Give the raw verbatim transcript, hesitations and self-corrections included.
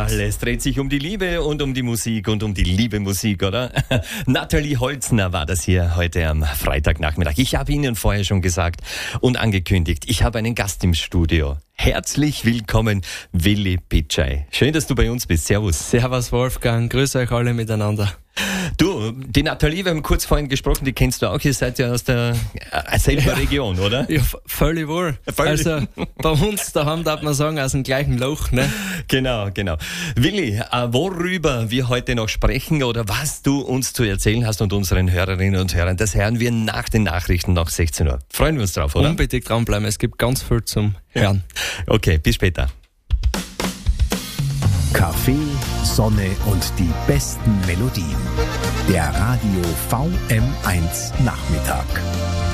Alles dreht sich um die Liebe und um die Musik und um die liebe Musik, oder? Nathalie Holzner war das hier heute am Freitagnachmittag. Ich habe Ihnen vorher schon gesagt und angekündigt, ich habe einen Gast im Studio. Herzlich willkommen, Willi Pitschei. Schön, dass du bei uns bist. Servus. Servus Wolfgang, grüße euch alle miteinander. Du, die Nathalie, wir haben kurz vorhin gesprochen, die kennst du auch, ihr seid ja aus der äh, selben ja. Region, oder? Ja, völlig wohl. Völlig. Also bei uns daheim darf man sagen, aus dem gleichen Loch, ne? Genau, genau. Willi, äh, worüber wir heute noch sprechen oder was du uns zu erzählen hast und unseren Hörerinnen und Hörern, das hören wir nach den Nachrichten nach sechzehn Uhr. Freuen wir uns drauf, oder? Unbedingt dranbleiben, es gibt ganz viel zum Hören. Okay, bis später. Kaffee, Sonne und die besten Melodien. Der Radio V M eins Nachmittag.